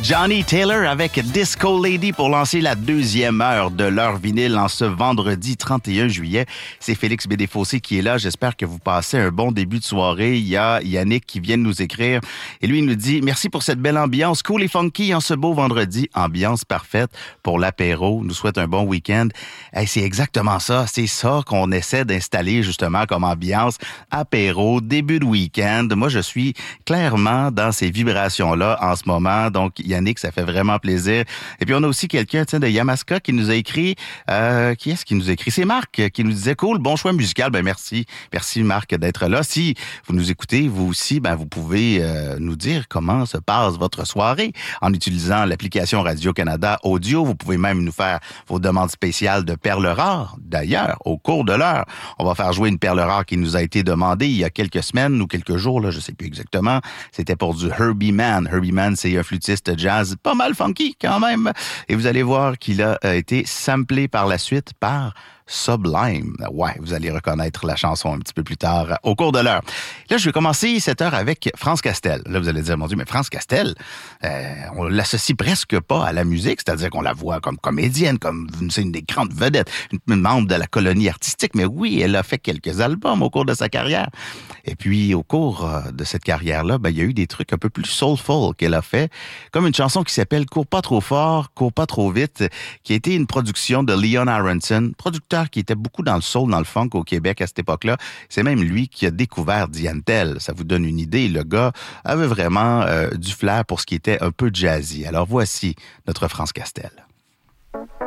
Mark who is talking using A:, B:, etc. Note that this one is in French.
A: Johnny Taylor avec Disco Lady pour lancer la deuxième heure de l'heure vinyle en ce vendredi 31 juillet. C'est Félix Bédéfossé qui est là. J'espère que vous passez un bon début de soirée. Il y a Yannick qui vient de nous écrire et lui il nous dit « Merci pour cette belle ambiance cool et funky en ce beau vendredi. Ambiance parfaite pour l'apéro. Nous souhaite un bon week-end. » Hey, c'est exactement ça. C'est ça qu'on essaie d'installer justement comme ambiance. Apéro, début de week-end. Moi, je suis clairement dans ces vibrations-là en ce moment. Donc, Yannick, ça fait vraiment plaisir. Et puis, on a aussi quelqu'un, de Yamaska qui nous a écrit... qui est-ce qui nous a écrit? C'est Marc qui nous disait « Cool, bon choix musical. » Ben merci. Merci, Marc, d'être là. Si vous nous écoutez, vous aussi, vous pouvez nous dire comment se passe votre soirée en utilisant l'application Radio-Canada Audio. Vous pouvez même nous faire vos demandes spéciales de perles rares. D'ailleurs, au cours de l'heure, on va faire jouer une perle rare qui nous a été demandée il y a quelques semaines ou quelques jours, là, je sais plus exactement. C'était pour du Herbie Mann. Herbie Mann, c'est un flûtiste jazz pas mal funky quand même. Et vous allez voir qu'il a été samplé par la suite par Sublime. Ouais, vous allez reconnaître la chanson un petit peu plus tard au cours de l'heure. Là, je vais commencer cette heure avec France Castel. Là, vous allez dire, mon Dieu, mais France Castel, on l'associe presque pas à la musique, c'est-à-dire qu'on la voit comme comédienne, comme c'est une des grandes vedettes, une membre de la colonie artistique, mais oui, elle a fait quelques albums au cours de sa carrière. Et puis, au cours de cette carrière-là, il y a eu des trucs un peu plus soulful qu'elle a fait, comme une chanson qui s'appelle « Cours pas trop fort, cours pas trop vite », qui a été une production de Leon Aronson, producteur qui était beaucoup dans le soul, dans le funk au Québec à cette époque-là. C'est même lui qui a découvert Diane Tell. Ça vous donne une idée. Le gars avait vraiment du flair pour ce qui était un peu jazzy. Alors voici notre France Castel.